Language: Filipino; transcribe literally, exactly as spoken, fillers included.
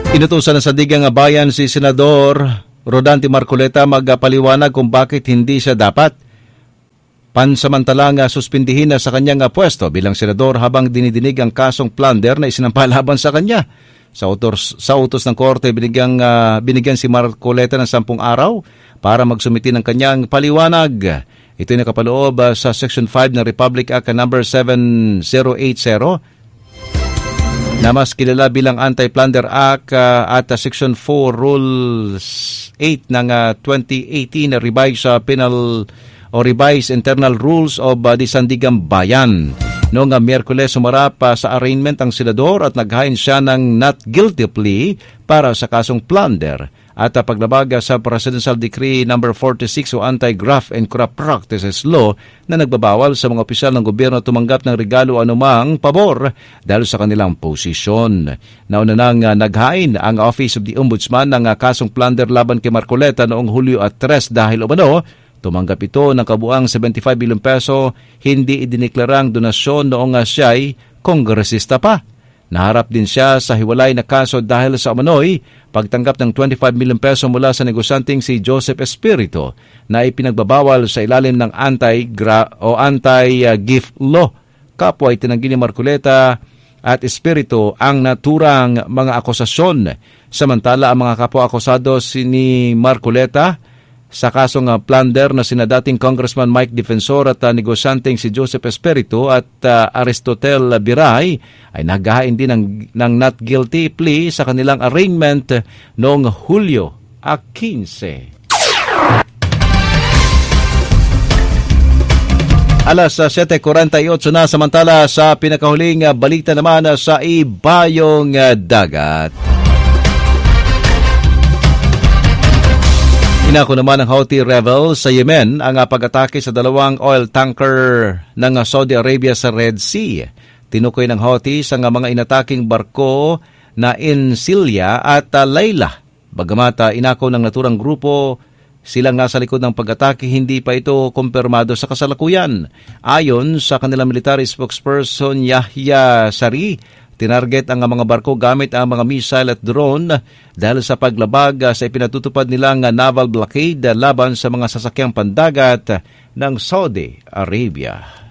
Inutusan ng sandigang bayan si Senador Rodante Marcoleta magpaliwanag kung bakit hindi siya dapat pansamantalang suspindihin na sa kanyang pwesto bilang senador habang dinidinig ang kasong plunder na isinampa laban sa kanya. Sa utos, sa utos ng korte, binigyan, uh, binigyan si Marcoleta ng sampung araw para magsumiti ng kanyang paliwanag. Ito ay nakapaloob uh, sa Section five ng Republic Act number seven thousand eighty na mas kilala bilang Anti-Plunder Act uh, at uh, Section four Rules eight ng uh, twenty eighteen na revised sa uh, penal o revised internal rules of uh, the Sandigang Bayan. Noong uh, Miyerkules, sumarap uh, sa arraignment ang senador at naghain siya ng not guilty plea para sa kasong plunder at uh, paglabag uh, sa Presidential Decree number forty-six o Anti-Graft and Corrupt Practices Law na nagbabawal sa mga opisyal ng gobyerno tumanggap ng regalo anumang pabor dahil sa kanilang posisyon. Nauna nang uh, naghain ang Office of the Ombudsman ng uh, kasong plunder laban kay Marcoleta noong Hulyo at tres dahil umano tumanggap ito ng kabuang seventy-five bilyon peso, hindi idineklarang donasyon noong siya'y kongresista pa. Naharap din siya sa hiwalay na kaso dahil sa umano'y pagtanggap ng twenty-five milyon peso mula sa negosyanteng si Joseph Espiritu na ipinagbabawal sa ilalim ng anti-gra- o anti-gift law. Kapwa itinanggi ni Marcoleta at Espiritu ang naturang mga akusasyon. Samantala, ang mga kapwa-akusado si ni Marcoleta sa kasong uh, plunder na sina dating Congressman Mike Defensor at uh, negosyanteng si Joseph Espiritu at uh, Aristotel Biray ay naghahain din ng, ng not guilty plea sa kanilang arraignment noong Hulyo quince. Alas uh, seven forty-eight na, samantala sa pinakahuling uh, balita naman uh, sa ibayong uh, dagat. Inako naman ng Houthi rebels sa Yemen ang pag-atake sa dalawang oil tanker ng Saudi Arabia sa Red Sea. Tinukoy ng Houthi sa mga inataking barko na Insilya at uh, Layla. Bagamat uh, inako ng naturang grupo silang nasa likod ng pag-atake, hindi pa ito kumpirmado sa kasalukuyan. Ayon sa kanilang military spokesperson Yahya Sari, tinarget ang mga barko gamit ang mga missile at drone dahil sa paglabag sa ipinatutupad nilang naval blockade laban sa mga sasakyang pandagat ng Saudi Arabia.